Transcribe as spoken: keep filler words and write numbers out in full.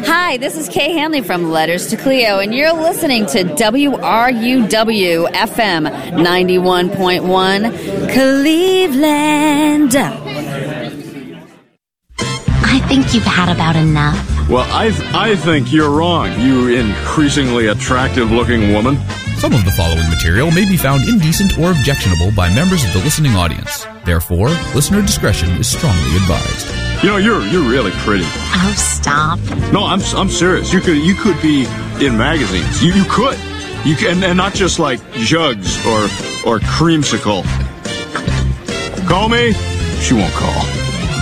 Hi, this is Kay Hanley from Letters to Cleo, and you're listening to W R U W F M ninety-one point one, Cleveland. I think you've had about enough. Well, I th- I think you're wrong, you increasingly attractive-looking woman. Some of the following material may be found indecent or objectionable by members of the listening audience. Therefore, listener discretion is strongly advised. You know, you're you're really pretty. Oh, stop. No, I'm I'm serious. You could you could be in magazines. You you could. You can, and not just like Jugs or or Creamsicle. Call me. She won't call.